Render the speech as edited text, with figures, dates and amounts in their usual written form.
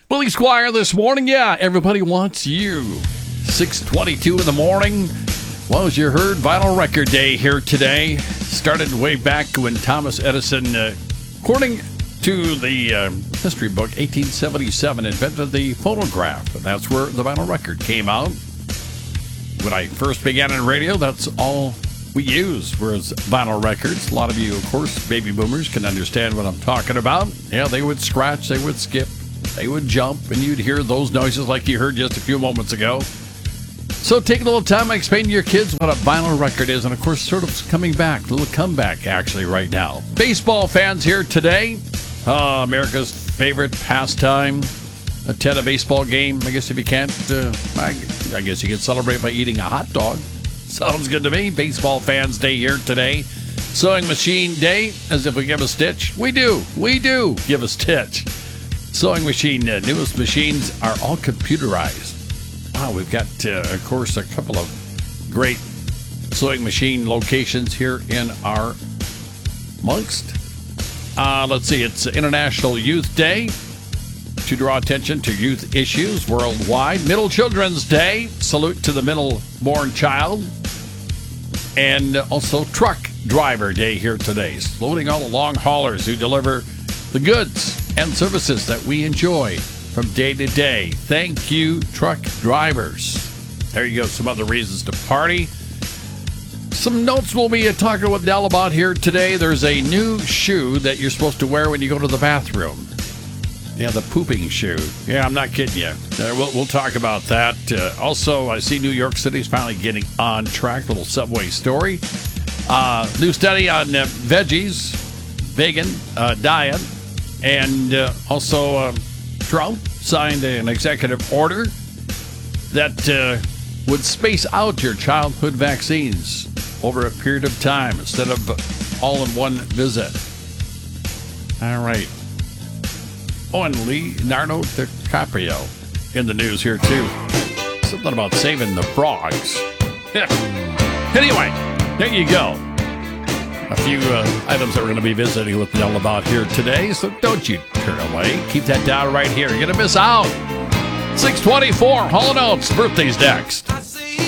Willie Squire this morning. Yeah, everybody wants you. 6:22 in the morning. Well, as you heard, Vinyl Record Day here today. Started way back when Thomas Edison, according to the history book, 1877, invented the phonograph. And that's where the vinyl record came out. When I first began in radio, that's all we used was vinyl records. A lot of you, of course, baby boomers can understand what I'm talking about. Yeah, they would scratch, they would skip, they would jump, and you'd hear those noises like you heard just a few moments ago. So take a little time to explain to your kids what a vinyl record is, and of course, sort of coming back, a little comeback actually right now. Baseball fans here today. America's favorite pastime. Attend a baseball game. I guess if you can't, I guess you can celebrate by eating a hot dog. Sounds good to me. Baseball fans day here today. Sewing machine day, as if we give a stitch. We do give a stitch. Sewing machine, newest machines are all computerized. Wow, we've got, of course, a couple of great sewing machine locations here in our amongst. Let's see, it's International Youth Day to draw attention to youth issues worldwide. Middle Children's Day, salute to the middle-born child. And also Truck Driver Day here today, saluting all the long haulers who deliver the goods and services that we enjoy from day to day. Thank you, truck drivers. There you go, some other reasons to party. Some notes we'll be talking with Del about here today. There's a new shoe that you're supposed to wear when you go to the bathroom. Yeah, the pooping shoe. Yeah, I'm not kidding you. We'll talk about that. Also, I see New York City's finally getting on track. Little subway story. New study on veggies, vegan diet. And also, Trump signed an executive order that would space out your childhood vaccines over a period of time instead of all in one visit. All right. Oh, and Leonardo DiCaprio in the news here, too. Something about saving the frogs. Anyway, there you go. A few items that we're going to be visiting with Nell about here today, so don't you turn away. Keep that dial right here. You're going to miss out. 6:24, Hall & Oates, birthday's next.